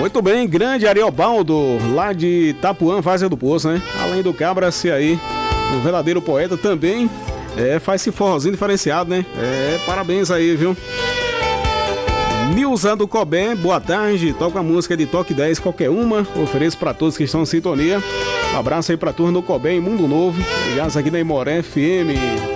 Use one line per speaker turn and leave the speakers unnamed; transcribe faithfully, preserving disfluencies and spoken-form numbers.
Muito bem, grande Ariobaldo, lá de Itapuã, Várzea do Poço, né? Além do Cabra ser aí um verdadeiro poeta também, é, faz esse forrozinho diferenciado, né? É, parabéns aí, viu? Nilza do Cobé, boa tarde, toca a música de Toque dez, qualquer uma, ofereço para todos que estão em sintonia. Um abraço aí pra turma do Cobé em Mundo Novo, ligados aqui na Imoré F M.